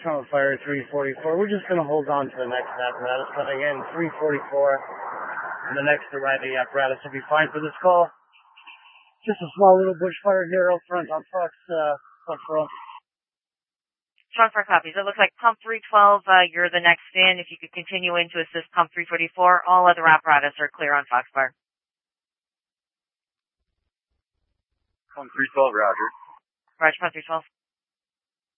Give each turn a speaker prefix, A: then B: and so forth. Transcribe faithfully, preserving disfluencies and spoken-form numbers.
A: Trump Fire three forty-four. We're just going to hold on to the next apparatus, but again, three forty-four, and the next arriving apparatus will be fine for this call. Just a small little bushfire here out front on Fox, uh, Fox Road.
B: Strong for copies. It looks like pump three twelve, uh, you're the next in. If you could continue in to assist pump three forty-four, all other apparatus are clear on Foxbar.
C: Pump three twelve, roger.
B: Roger, pump three twelve.